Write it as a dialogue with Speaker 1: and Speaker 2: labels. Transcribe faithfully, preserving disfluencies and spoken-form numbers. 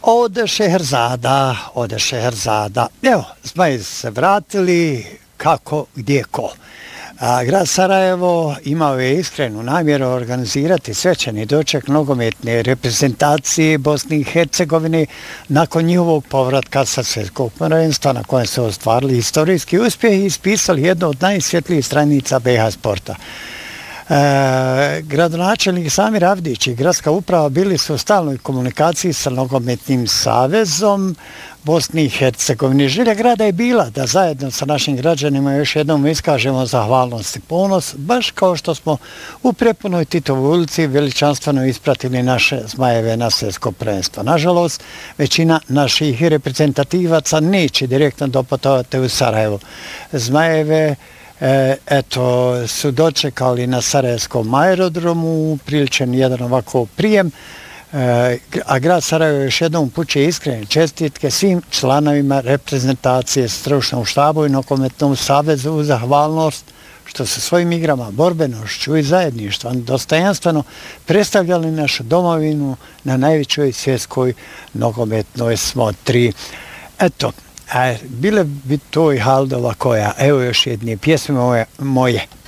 Speaker 1: Ode Šeherzada, ode Šeherzada. Evo, Zmaji se vratili kako, gdje, ko. A grad Sarajevo imao je iskrenu namjeru organizirati svečani doček nogometne reprezentacije Bosne i Hercegovine nakon njihovog povratka sa svjetskog prvenstva na kojem su ostvarili historijski uspjeh i ispisali jednu od najsvjetlijih stranica B H Sporta. E, gradonačelnik Samir Avdić i gradska uprava bili su u stalnoj komunikaciji sa Nogometnim savezom Bosne i Hercegovine. Želja grada je bila da zajedno sa našim građanima još jednom iskažemo zahvalnost i ponos, baš kao što smo u prepunoj Titovoj ulici veličanstveno ispratili naše Zmajeve na svjetsko prvenstvo. Nažalost, većina naših reprezentativaca neće direktno doputovati u Sarajevo. Zmajeve E, eto, su dočekali na Sarajevskom aerodromu, priličan jedan ovako prijem, e, a grad Sarajevo još jednom upućuje iskrene čestitke svim članovima reprezentacije, stručnom štabu i Nogometnom savezu u zahvalnost što su svojim igrama, borbenošću i zajedništvom dostojanstveno predstavljali našu domovinu na najvećoj svjetskoj nogometnoj smotri. Eto, A, bile bi to i haldova koja, evo još jedne pjesme moje, moje.